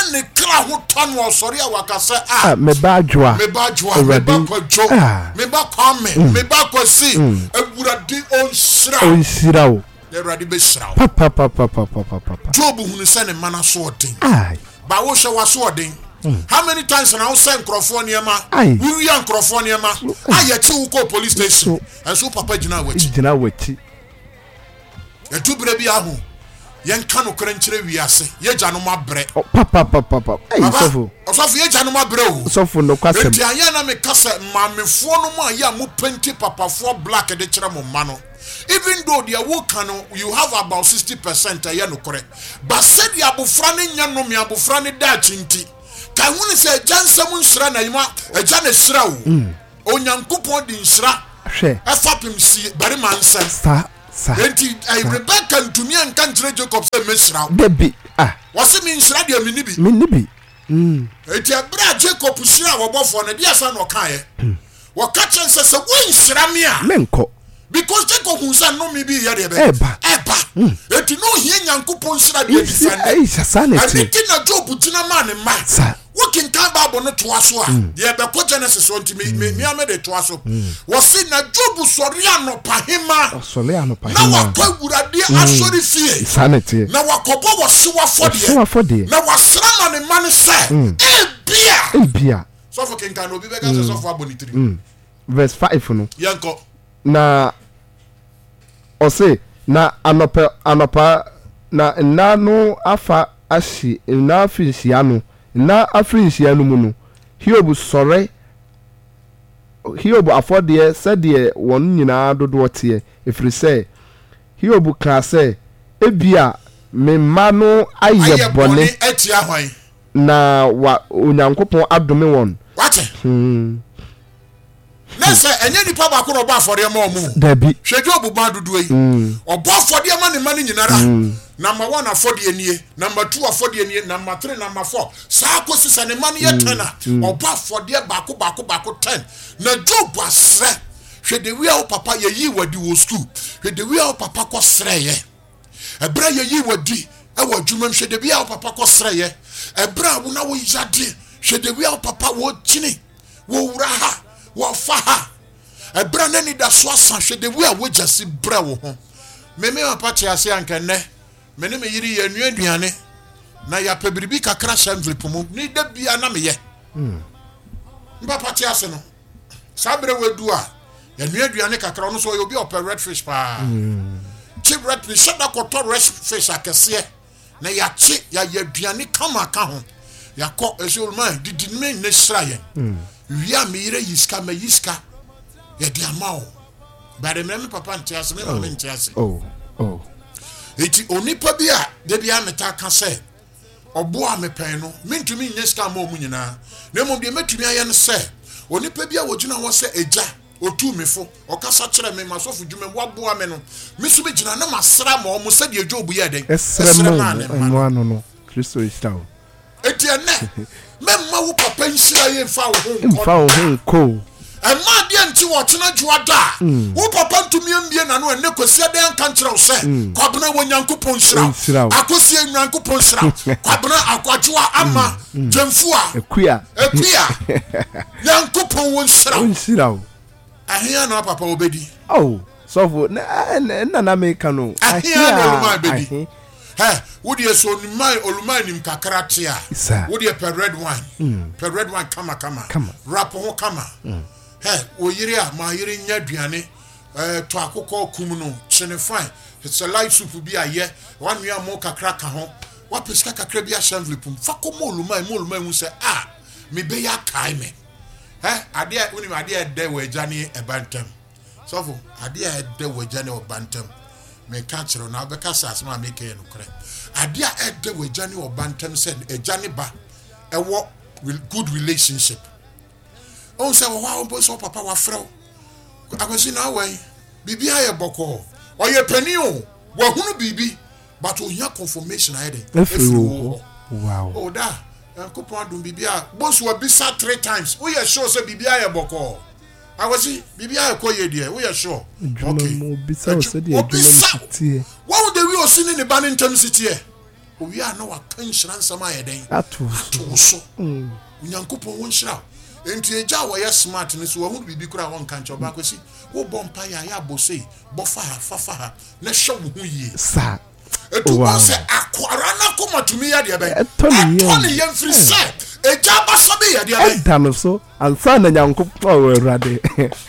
ne kra ho ton wo sori awakase me ba adwoa me ba kwajo me ba kwame me ba kwasi awurade onsira o awurade be shira papa Job hunu se ne mana so odin ba wo hwe wa so odin how many times na wo send crofo niema we yan crofo niema ayeti wo ko police station enso papa gina wachi etubre bi ahu yen ka no kra nkyere wiase ye gya no mabre papa osofo ye gya no mabre o osofo no kwasem enti anya na me kasa mamefo no mu aya mu penti papafo black de kyere mo ma no even though the awokano you have about 60% aye no kore but said the abofra ne nya no me abofra ne da chinti kan hu ne se jansam nsra na yima agya ne sra o onyankopon di nsra hwe afapim si bari mansam sa enti Rebecca ntumi anka nkyere Jacob se mesra debi wase mi nsra de minibi enti abra Jacob sira wobofo ne dia sa no kae wo ka chense se wo nsra me a menko because Jacob hunsa no me bi yare be eba enti no hie nyankopon nsra de defend sanity enti na Job tina ma ne ma working kan Bible no to aso a de be ko Genesis on ti me amede to aso wo se na Job sori anopa hema na wakwa wurade asori fie sanity na wakobo wo sewa fode na wasra ma ne ma ne se ebia so for king kan obi be ga so for abonitiri verse 5 no yanko na ose na anopa na nanu afa ashi na afinsia no na afinsia no mu no Hiob sore Hiob afode said de won nyina dodo tie efiri se Hiob ka se ebia me ma no aye bone etia hwan na wa onyankopon adome won wate nese enye nipa ba ko no ba afode ma omu dabi hwejo obuba dodo yi obo afode ma ne ma ni nyinara number 1 afode enie number 2 afode enie number 3 number 4 sa ko sisa ne ma ne yetana obo afode bako 10 na Job asre hwede wi a papa yeyi wadi wo school hwede wi a papa ko sreye ebra yeyi wadi e wadwuma hwede wi a papa ko sreye ebra wo na wo yade hwede wi a papa wo chini wo wura ha wo fa ebra na ni da so asan hwede wi a wo jase bra wo ho meme papa tia se anka ne mene me yiri ye nuaduane na ya pebiribi kakra envelope mu ni da bia na me ye papa tia se no sabre wedu a ya nuaduane kakra no so yo bi open red fish pa cheap red fish shada koto red fish akese na ya chi ya aduane kama ka ho ya ko esolman didi me ne sra ye wi me yire yiska me yiska ya di amao bare me papa ntia se me ma ntia se eti onipa bia de bia meta ka se obo a mepen no mentumi nyeska ma omu nyina na mo de metumi aye no se onipa bia wogina wo se eja otu mefo okasa kire me masofu dwuma wo aboa me no mesu be gina na masra ma omu se de Job ye den esre ma no Kristo is down eti ene memma wo papa nsira ye fa wo ko ema de nti wo tena juada wo papa ntumi mbie na no ene kosi de anka nkyerɛ wo sɛ kwabena wo nyankopon nsira akosi nyankopon nsira kwabena akwadwoa ama jemfu a ekua nyankopon wo nsira wo ahia na papa obedi so na meka no ahia na oluma obedi wo de so oluma nim kakra tia wo de per red wine kama rap ho kama o yiri a ma yiri nya duane to akokɔ kum no chene fine it's a light soup bi aye one nua mo kakra ka ho wa pesika kakra bi a envelope fa ko moluma hu se me be ya kai me ade woni ade de we jani e bantam so for ade de we jani o bantam me ka kire na be ka sas ma me ke no kre ade de we jani o bantam se e jani ba e wo good relationship on say wa bo so papa wa frɛ akwasi na awai bibi aye boko o ye pani o wa hunu bibi but o nya confirmation aye dey wow da Yankopon adum bibi a boss wa bisa 3 times we are sure say bibi aye boko akwasi bibi aye ko ye dey we are sure okay mo bisa o say dey adwuma city what would we o sini ne ban ntem city owi a na wa kan hira nsam ayeden ato so unyankopon won hira enti eja wo ye smart ni so wo hu bibi kura won kan che oba kwesi wo bompa ya bosei bofa fa na hwe wo hu yie sa etu ba se akwara na komatumi ya de be Tony ye mfiri se eja ba so be ya de be dano so ansa na nyankopon awurade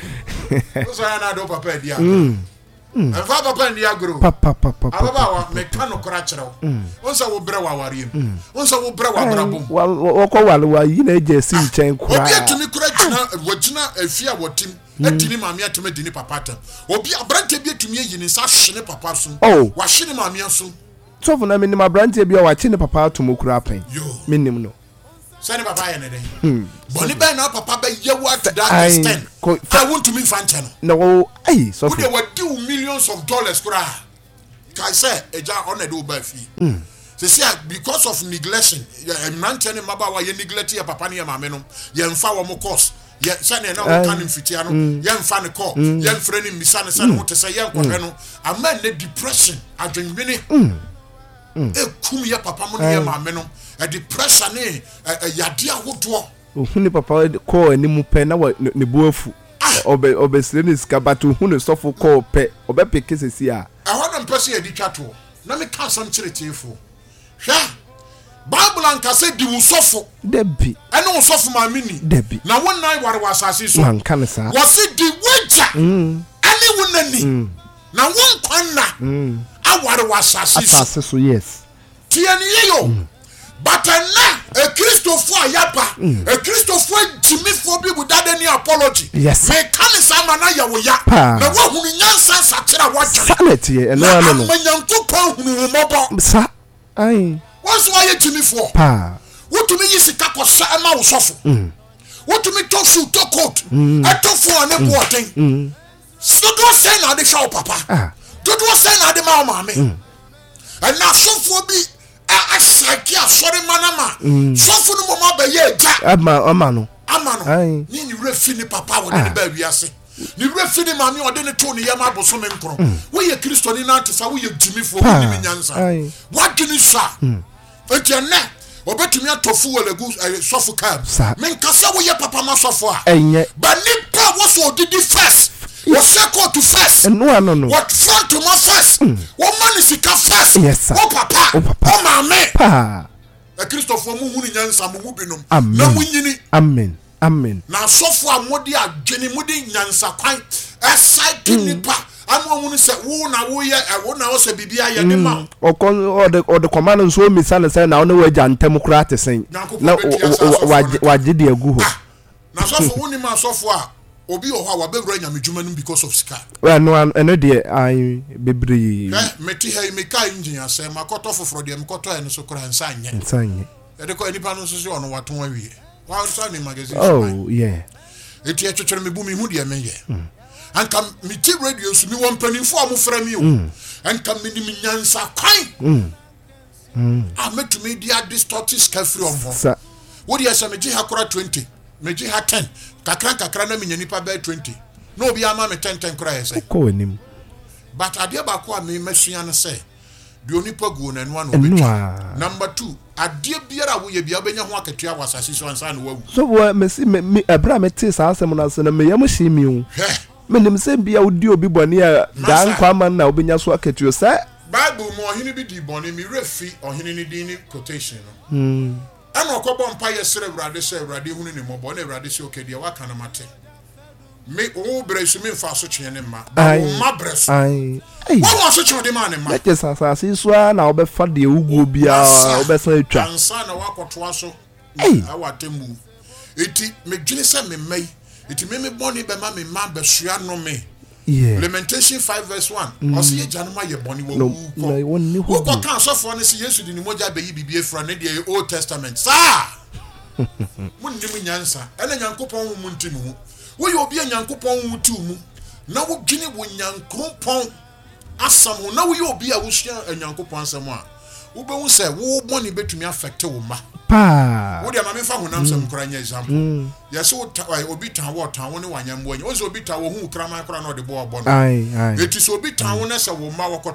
so ya na do papa dia Ava papa ndi agro. Papa. Ababa wa mekano kora kyerɛw. Onsa wo brɛ wa wariem. Onsa wo brɛ wa brabom. Wo ko wale wa yi na eje si nkyɛn kora. Obi atumi kora gyina afia wotim. Atini maame atumi dini papa ta. Obi abrante bi atumi yi ni sa hye papa so. Wa hye ni maame so. Tofo na menim abrante bi wa kye ne papa atom kora pen. Menim no. Sani papa ya ne den. Boni ben na papa be yewa to that extent. I want to mean fanten. No, so we were do millions of dollars kura. Kai say eja on do ba fi. Say because of neglection, manten maba wa ye neglect ya papa ne ya mama no. Ye mfa wo mo course. Ye say na wo kan mfitia no. Ye mfa ne call. Ye mfre ne misa ne say no te say ye nkɔhɛ no. Amen ne depression adwenwene. Kum ya papa mo ne ya mama no. A depression ne yade ahodo ohuni papa ko animu pe na ne boafu obesire ne sika but ohuni sofo ko pe obepeke sesi a ehona mpese edi twato na me ka sam chiretifo hwa Bible anka se di usofo debi ene usofo ma mini debi na wonnai ware wasase so anka ne sa wose di waja ene wonani na won kwanna aware wasase so yes tiani yeyo but na a Christopher Ayapa, a Christopher Jimmy be without any apology. Yes. Me can sama na ya wo ya. Na wo hunu nyansa satira wa kyere. Sanity e no no. Manyankopon hunu mobo. Sa. Ai. What's why you Jimmy for? Pa. What to me yisika ko sa ma wo sofo. What to me talk shoot to coat. I talk for an important. So do say na de show papa. Do say na de ma mama. And now so for be asaki asori manama sofo no mama be ye ja amano ni refi ni papa wo de ba wiase ni refi ni mami o de ne to ne yama aboso me nkro wo ye kristo ni na tesa wo ye jimifo wo ni minyansa wa gini sa etienne obetumi atofu wo legu sofo kam men kasa wo ye papa ma sofo a enye ba nipa wo so didi first what second to first no what front to my first what man is ka first yes oh papa oh mama pa a Christopher mu hunu nyansa mu binom na munyini amen na sofo amodi adwene mudi nyansa kwan aside nipa anu hunu se wo na wo ye wo na wo se bibia ye de ma o de command nso mi sane se na wo na wa jantem kura te sen na wa gidi agu ho na sofo woni ma sofo a obi oho wa bewura nyamedwuma no because of scar no eno de ai bebri meti ha me kai engineer say makoto foforo de makoto en so kora nsanye e de ko enipa no so se ono waton awie wa so ni magazine yeah eti e twetwere me bu mi hu de me ye anka mi ti radio so mi won panifo a mo fra mi o anka mi ni nyansa kwan metumi dia distort scafri on ho wo de asa me ji ha kora 20 me ji ha 10 kakra na menya nipa be 20 no obi ama me 10 kra yese ko anim but ade ba ko a me masua no say de onipa gu na no ano obi number 2 ade biara wo ye bia obenya ho akatua wasase so ansa no wawu so wo me abra me te sa asem na se na me yam hye mi o me nim se bia odi obi boni a dan kwa man na obenya so akatua sa Bible mo ohini bi di boni mi refi ohini ni di ni quotation no ana okobo mpa yesere Awurade se Awurade hunu ni mobo na Awurade se okedi wa kana mate me o bresu me fa so twene ne ma ba o ma bresu wa so twene de ma ne ma let us asase so na obefa de uguo bia obesa atwa ansa na wakotoa so awatemu eti me dwene se me mai eti me boni be ma me ma besua no me Lamentation 5 verse 1 o se ye januma ye boni wo ko kan so for ne se Yesu di ni moja be yi bibie fra ne de Old Testament sa mun ni munyansa ene Nyankopon hu munti mu wo ye obi Nyankopon hu ti mu na wo dwene wo Nyankopon asam na wo ye obi a wo hia Nyankopon asam a wo be hu se wo boni betumi affect wo ma pa wo de ma me fa honam sam kora nya example yes wo obi tan wo tan wo ne wanyambo nya wo se obi tan wo hu krama kora na de bo obo no ai eti so obi tan wo na se wo ma wo